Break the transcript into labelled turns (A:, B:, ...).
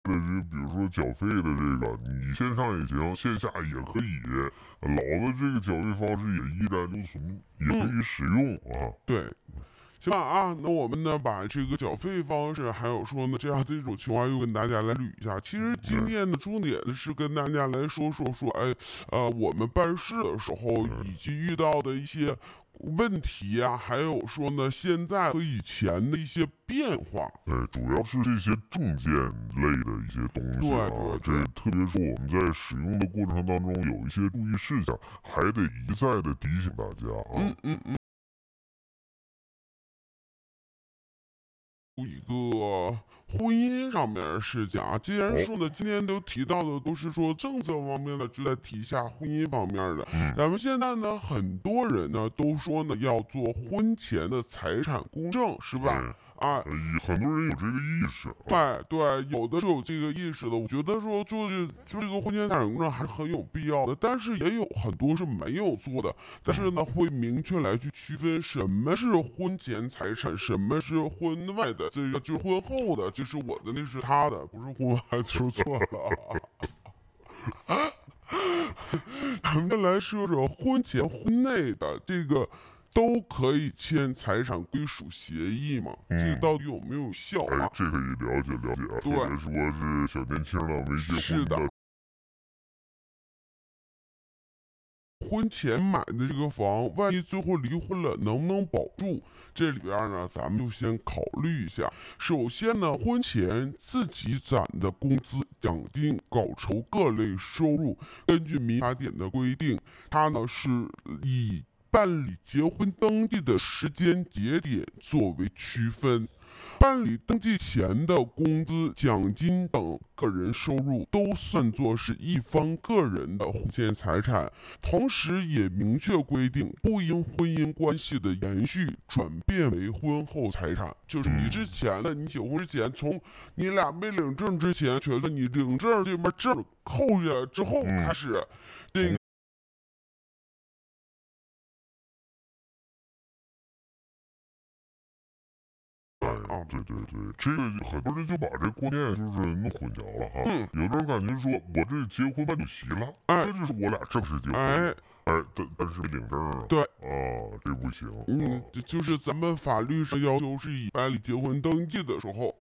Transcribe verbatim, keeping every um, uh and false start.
A: 这比如说缴费的这个，你线上也行，线下也可以，老的这个缴费方式也依然留存，也可以使用啊。
B: 嗯、对。行吧啊，那我们呢把这个缴费方式，还有说呢这样的一种情况，又跟大家来捋一下。其实今天的重点呢是跟大家来说说说，哎，呃，我们办事的时候以及遇到的一些问题啊，还有说呢现在和以前的一些变化。
A: 对，主要是这些证件类的一些东西啊，
B: 对对对，
A: 这特别是我们在使用的过程当中有一些注意事项，还得一再的提醒大家啊。
B: 嗯嗯嗯。一个婚姻上面的事情啊，既然说呢，今天都提到的都是说政策方面的，就来提一下婚姻方面的。
A: 嗯、
B: 咱们现在呢，很多人呢都说呢要做婚前的财产公证，是吧？哎，
A: 很多人有这个意识。
B: 对对，有的是有这个意识的。我觉得说就是就这个婚前财产公证还是很有必要的，但是也有很多是没有做的。但是呢，会明确来去区分什么是婚前财产，什么是婚外的，这个就是婚后的，就是我的，那是他的，不是婚外，说错了。咱们来说说婚前婚内的这个。都可以签财产归属协议嘛？嗯、这个到底有没有效啊？
A: 哎，这可以了解了解啊。
B: 对，
A: 特别说是小年轻了没结婚的。
B: 是的。婚前买的这个房，万一最后离婚了，能不能保住？这里边呢，咱们就先考虑一下。首先呢，婚前自己攒的工资、奖金、稿酬各类收入，根据民法典的规定，它呢是以办理结婚登记的时间节点作为区分。办理登记前的工资、奖金等个人收入都算作是一方个人的婚前财产，同时也明确规定，不因婚姻关系的延续转变为婚后财产。就是你之前的，你结婚之前，从你俩没领证之前，觉得你领证这边证扣下来之后开始，这个。
A: 啊，对对对，这个很多人就把这观念就是弄混淆了哈。嗯，有的人感觉说我这结婚办酒席了，哎，这就是我俩正式结婚，哎哎，但但是没领证啊。
B: 对，
A: 啊，这不行。
B: 嗯，就是咱们法律上要求是以办理结婚登记的时候。